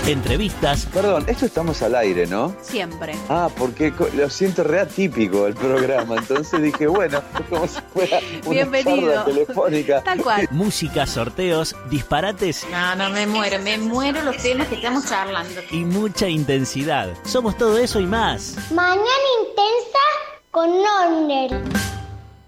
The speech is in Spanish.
entrevistas. Perdón, esto estamos al aire, ¿no? Siempre. Ah, porque lo siento re atípico el programa, entonces dije, bueno, como si fuera una Bienvenido. charla telefónica. Tal cual. Música, sorteos, disparates No, me muero los temas que estamos charlando. y mucha intensidad. Somos todo eso y más. Mañana intensa con Orner.